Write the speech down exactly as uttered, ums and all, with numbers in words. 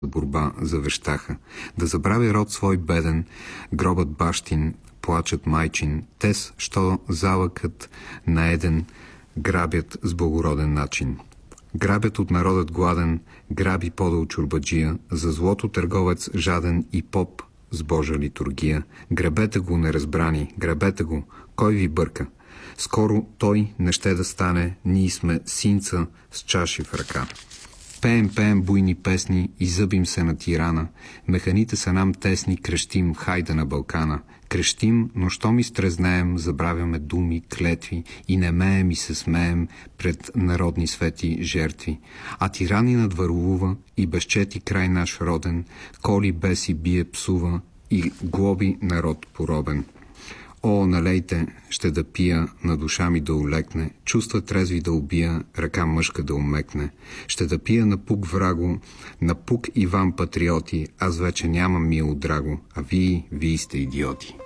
борба завещаха. Да забрави род свой беден, гробът бащин, плачът майчин, тез, що залъкът на еден, грабят с благороден начин. Грабят от народът гладен, граби подъл чурбаджия, за злото търговец жаден и поп с Божа литургия. Грабете го, неразбрани, грабете го, кой ви бърка? Скоро той не ще да стане, ние сме синца с чаши в ръка. Пеем, пеем буйни песни и зъбим се на тирана, механите са нам тесни, крещим, хайде на Балкана. Крещим, но що ми стрезнеем, забравяме думи, клетви и немеем и се смеем пред народни свети жертви. А тиранинът върлува и безчети край наш роден, коли беси бие псува и глоби народ поробен. О, налейте, ще да пия, на душа ми да улекне, чувства трезви да убия, ръка мъжка да умекне. Ще да пия на пук враго, на пук и вам патриоти, аз вече нямам мило драго, а вие, вие сте идиоти.